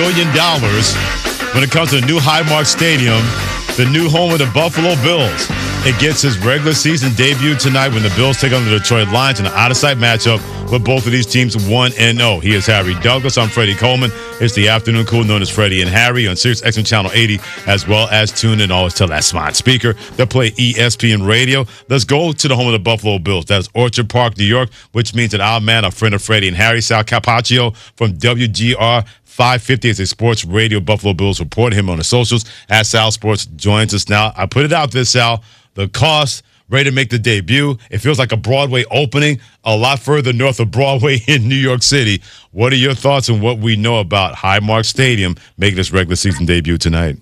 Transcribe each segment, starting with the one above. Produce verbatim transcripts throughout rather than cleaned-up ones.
million dollars when it comes to the new Highmark Stadium, the new home of the Buffalo Bills. It gets his regular season debut tonight when the Bills take on the Detroit Lions in an out-of-sight matchup with both of these teams one and oh. He is Harry Douglas. I'm Freddie Coleman. It's the afternoon cool known as Freddie and Harry on Sirius X M Channel eighty, as well as tune in always to that smart speaker that play E S P N Radio. Let's go to the home of the Buffalo Bills. That is Orchard Park, New York, which means that our man, our friend of Freddie and Harry, Sal Capaccio from W G R five fifty is a sports radio Buffalo Bills reporter. Him on the socials at Sal Sports joins us now. I put it out there, Sal. The cost, ready to make the debut. It feels like a Broadway opening, a lot further north of Broadway in New York City. What are your thoughts on what we know about Highmark Stadium making its regular season debut tonight?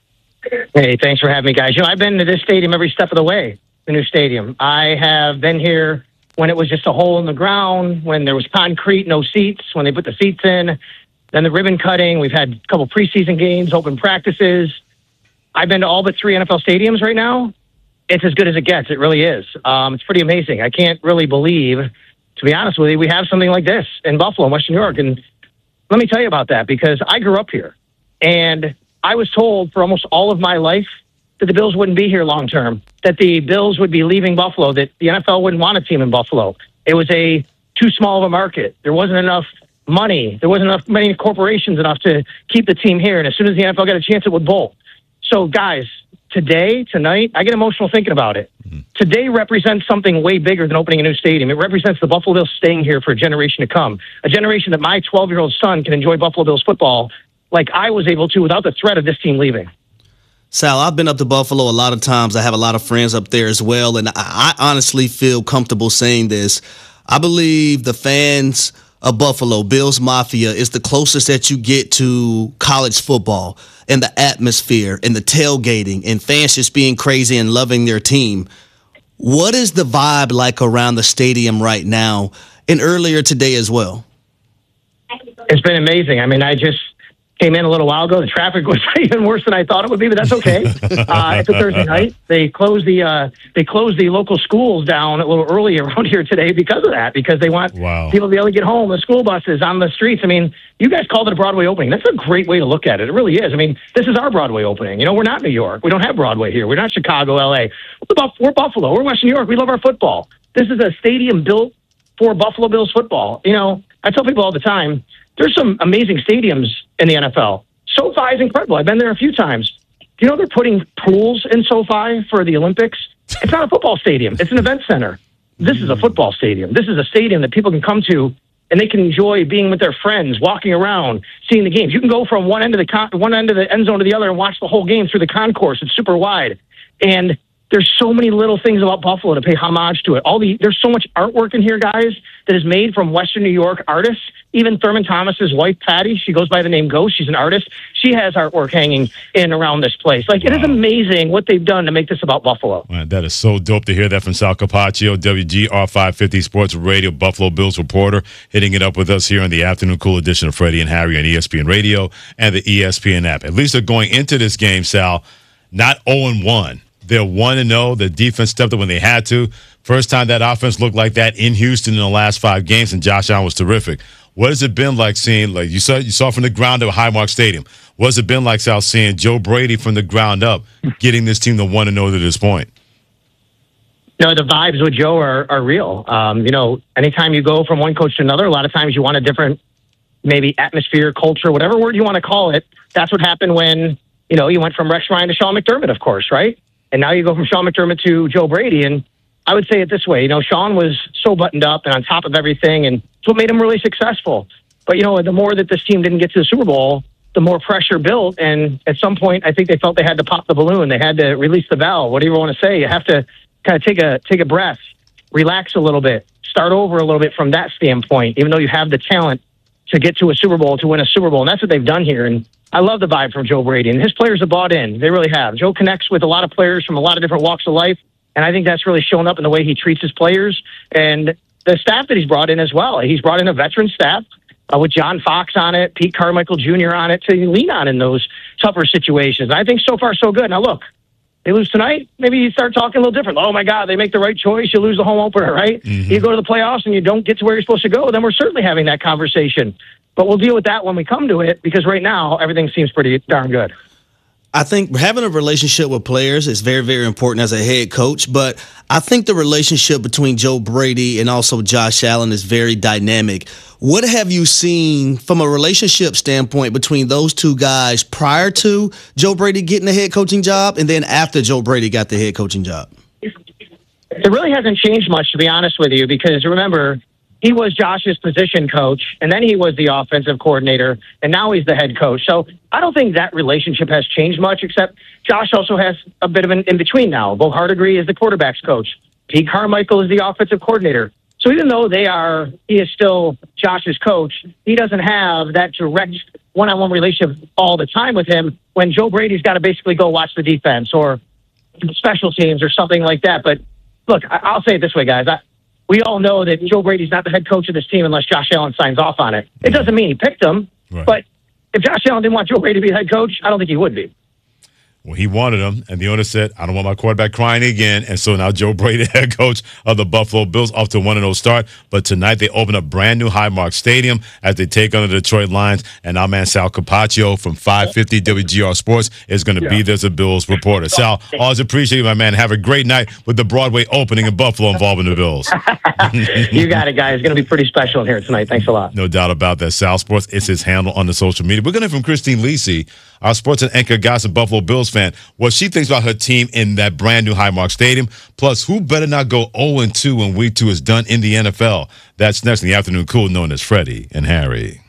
Hey, thanks for having me, guys. You know, I've been to this stadium every step of the way, the new stadium. I have been here when it was just a hole in the ground, when there was concrete, no seats, when they put the seats in, then the ribbon cutting. We've had a couple preseason games, open practices. I've been to all but three N F L stadiums right now. It's as good as it gets. It really is. Um, it's pretty amazing. I can't really believe, to be honest with you, we have something like this in Buffalo, Western New York. And let me tell you about that, because I grew up here. And I was told for almost all of my life that the Bills wouldn't be here long term, that the Bills would be leaving Buffalo, that the N F L wouldn't want a team in Buffalo. It was a too small of a market. There wasn't enough money. There wasn't enough many corporations enough to keep the team here. And as soon as the N F L got a chance, it would bolt. So, guys, today, tonight, I get emotional thinking about it. Mm-hmm. Today represents something way bigger than opening a new stadium. It represents the Buffalo Bills staying here for a generation to come, a generation that my twelve-year-old son can enjoy Buffalo Bills football like I was able to without the threat of this team leaving. Sal, I've been up to Buffalo a lot of times. I have a lot of friends up there as well, and I, I honestly feel comfortable saying this. I believe the fans of Buffalo, Bills Mafia, is the closest that you get to college football and the atmosphere and the tailgating and fans just being crazy and loving their team. What is the vibe like around the stadium right now and earlier today as well? It's been amazing. I mean, I just came in a little while ago. The traffic was even worse than I thought it would be, but that's okay. Uh, it's a Thursday night. They closed the uh, they closed the local schools down a little early around here today because of that, because they want wow. people to be able to get home, the school buses on the streets. I mean, you guys called it a Broadway opening. That's a great way to look at it. It really is. I mean, this is our Broadway opening. You know, we're not New York. We don't have Broadway here. We're not Chicago, L A. We're Buffalo. We're Western New York. We love our football. This is a stadium built for Buffalo Bills football. You know, I tell people all the time, there's some amazing stadiums in the N F L. SoFi is incredible. I've been there a few times. Do you know they're putting pools in SoFi for the Olympics? It's not a football stadium. It's an event center. This is a football stadium. This is a stadium that people can come to, and they can enjoy being with their friends, walking around, seeing the games. You can go from one end of the con- one end of the end zone to the other and watch the whole game through the concourse. It's super wide. And there's so many little things about Buffalo to pay homage to it. All the There's so much artwork in here, guys, that is made from Western New York artists. Even Thurman Thomas's wife, Patty, she goes by the name Ghost. She's an artist. She has artwork hanging in around this place. Like, wow. It is amazing what they've done to make this about Buffalo. Man, that is so dope to hear that from Sal Capaccio, W G R five fifty Sports Radio, Buffalo Bills reporter, hitting it up with us here on the afternoon cool edition of Freddie and Harry on E S P N Radio and the E S P N app. At least they're going into this game, Sal, not oh and one. They're one and oh. The defense stepped up when they had to. First time that offense looked like that in Houston in the last five games, and Josh Allen was terrific. What has it been like seeing, like you saw, you saw from the ground up at Highmark Stadium? What has it been like, Sal, seeing Joe Brady from the ground up, getting this team to one and oh to this point? No, the vibes with Joe are, are real. Um, you know, anytime you go from one coach to another, a lot of times you want a different, maybe atmosphere, culture, whatever word you want to call it. That's what happened when, you know, you went from Rex Ryan to Sean McDermott, of course, right? And now you go from Sean McDermott to Joe Brady. And I would say it this way, you know, Sean was so buttoned up and on top of everything, and it's what made him really successful. But, you know, the more that this team didn't get to the Super Bowl, the more pressure built. And at some point, I think they felt they had to pop the balloon. They had to release the valve. Whatever you want to say, you have to kind of take a take a breath, relax a little bit, start over a little bit from that standpoint, even though you have the talent to get to a Super Bowl, to win a Super Bowl. And that's what they've done here. And I love the vibe from Joe Brady. And his players have bought in. They really have. Joe connects with a lot of players from a lot of different walks of life. And I think that's really shown up in the way he treats his players and the staff that he's brought in as well. He's brought in a veteran staff uh, with John Fox on it, Pete Carmichael Junior on it to lean on in those tougher situations. And I think so far so good. Now, look, they lose tonight, maybe you start talking a little different. Oh, my God, they make the right choice. You lose the home opener, right? Mm-hmm. You go to the playoffs and you don't get to where you're supposed to go, then we're certainly having that conversation. But we'll deal with that when we come to it, because right now everything seems pretty darn good. I think having a relationship with players is very, very important as a head coach, but I think the relationship between Joe Brady and also Josh Allen is very dynamic. What have you seen from a relationship standpoint between those two guys prior to Joe Brady getting the head coaching job and then after Joe Brady got the head coaching job? It really hasn't changed much, to be honest with you, because remember, he was Josh's position coach, and then he was the offensive coordinator, and now he's the head coach. So I don't think that relationship has changed much, except Josh also has a bit of an in-between now. Bo Hardegree is the quarterback's coach. Pete Carmichael is the offensive coordinator. So even though they are, he is still Josh's coach, he doesn't have that direct one-on-one relationship all the time with him when Joe Brady's got to basically go watch the defense or special teams or something like that. But look, I'll say it this way, guys. I, We all know that Joe Brady's not the head coach of this team unless Josh Allen signs off on it. It doesn't mean he picked him, right. But if Josh Allen didn't want Joe Brady to be head coach, I don't think he would be. Well, he wanted him, and the owner said, I don't want my quarterback crying again. And so now Joe Brady, head coach of the Buffalo Bills, off to a one and oh start. But tonight they open up brand new Highmark Stadium as they take on the Detroit Lions. And our man Sal Capaccio from five fifty W G R Sports is going to yeah. be there as a Bills reporter. Sal, always appreciate you, my man. Have a great night with the Broadway opening in Buffalo involving the Bills. You got it, guys. It's going to be pretty special in here tonight. Thanks a lot. No doubt about that. Sal Sports is his handle on the social media. We're going to hear from Christine Lisi, our sports and anchor, gossip Buffalo Bills fan, what she thinks about her team in that brand new Highmark Stadium. Plus, who better not go oh and two when week two is done in the N F L? That's next in the afternoon cool, known as Freddie and Harry.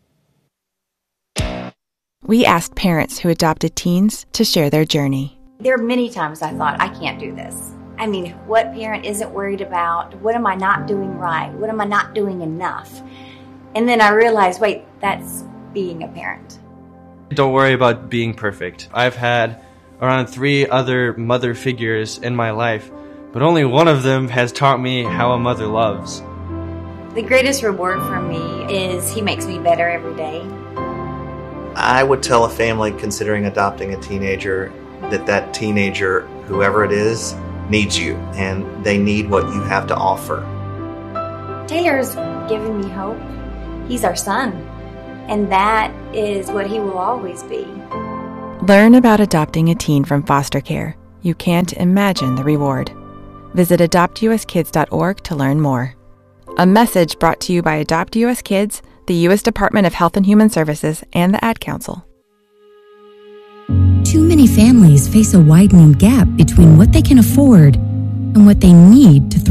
We asked parents who adopted teens to share their journey. There are many times I thought, I can't do this. I mean, what parent isn't worried about, what am I not doing right? What am I not doing enough? And then I realized, wait, that's being a parent. Don't worry about being perfect. I've had around three other mother figures in my life, but only one of them has taught me how a mother loves. The greatest reward for me is he makes me better every day. I would tell a family considering adopting a teenager that that teenager, whoever it is, needs you, and they need what you have to offer. Taylor's given me hope. He's our son. And that is what he will always be. Learn about adopting a teen from foster care. You can't imagine the reward. Visit adopt u s kids dot org to learn more. A message brought to you by Adopt U S Kids, the U S Department of Health and Human Services, and the Ad Council. Too many families face a widening gap between what they can afford and what they need to thrive.